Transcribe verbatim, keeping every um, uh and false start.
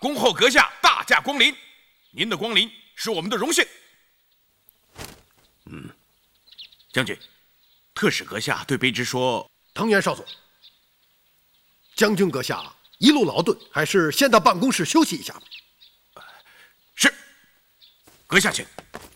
恭候阁下大驾光临。您的光临是我们的荣幸。嗯，将军，特使阁下对卑职说：“ 藤原少佐，将军阁下一路劳顿，还是先到办公室休息一下吧。” 是，阁下请。